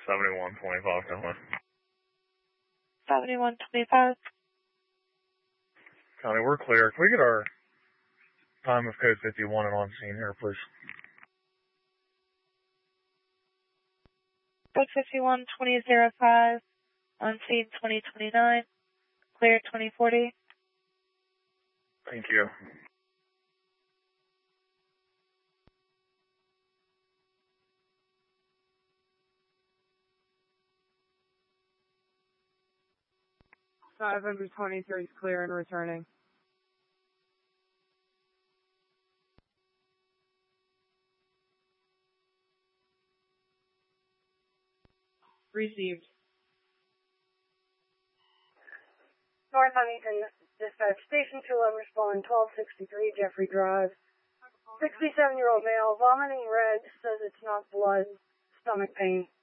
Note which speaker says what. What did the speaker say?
Speaker 1: 7125 County.
Speaker 2: 7125.
Speaker 1: County, we're clear. Can we get our time of code 51 and on scene here, please?
Speaker 2: Code 51 2005. On scene 2029. Clear 2040.
Speaker 1: Thank you.
Speaker 3: November 23 is clear and returning. Received.
Speaker 4: North Huntington Dispatch Station 211 respond 1263 Jeffrey Drive. 67-year-old male, vomiting red, says it's not blood, stomach pain.